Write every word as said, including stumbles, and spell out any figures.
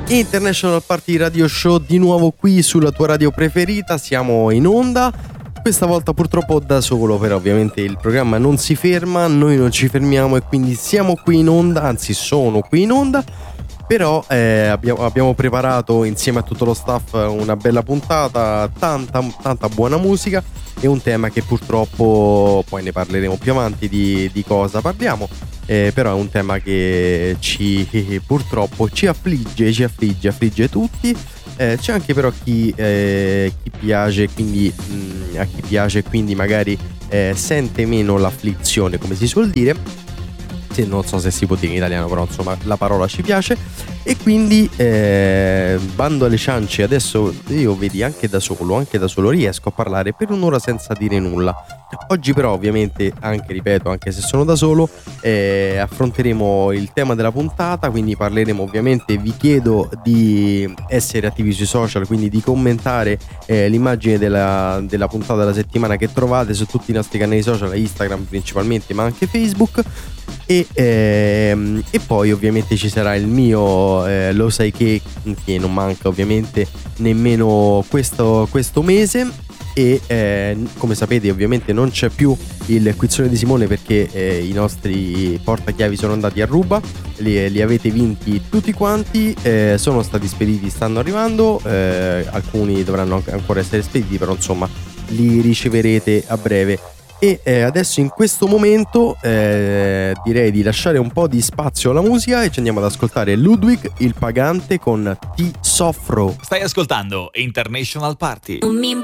International Party Radio Show di nuovo qui sulla tua radio preferita, siamo in onda, questa volta purtroppo da solo, però ovviamente il programma non si ferma, noi non ci fermiamo e quindi siamo qui in onda, anzi sono qui in onda, però eh, abbiamo, abbiamo preparato insieme a tutto lo staff una bella puntata, tanta, tanta buona musica e un tema che purtroppo poi ne parleremo più avanti di, di cosa parliamo. Eh, però è un tema che ci purtroppo ci affligge, ci affligge, affligge tutti. Eh, c'è anche però chi, eh, chi piace, quindi mh, a chi piace, quindi magari eh, sente meno l'afflizione, come si suol dire. Se, non so se si può dire in italiano, però insomma la parola ci piace. E quindi eh, bando alle ciance, adesso io vedi anche da solo, anche da solo riesco a parlare per un'ora senza dire nulla. Oggi però ovviamente, anche ripeto, anche se sono da solo, eh, affronteremo il tema della puntata, quindi parleremo ovviamente, vi chiedo di essere attivi sui social, quindi di commentare eh, l'immagine della, della puntata della settimana che trovate su tutti i nostri canali social, Instagram principalmente, ma anche Facebook. E, ehm, e poi ovviamente ci sarà il mio eh, lo sai che, che non manca ovviamente nemmeno questo, questo mese. E eh, come sapete ovviamente non c'è più il quizzone di Simone perché eh, i nostri portachiavi sono andati a ruba, li, li avete vinti tutti quanti, eh, sono stati spediti, stanno arrivando, eh, alcuni dovranno ancora essere spediti, però insomma li riceverete a breve. E eh, adesso in questo momento eh, direi di lasciare un po' di spazio alla musica e ci andiamo ad ascoltare Ludwig il Pagante con Ti soffro. Stai ascoltando International Party. Non mi